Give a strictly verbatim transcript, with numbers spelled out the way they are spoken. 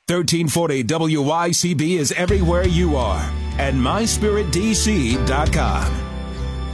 thirteen forty W Y C B is everywhere you are, and my spirit D C dot com.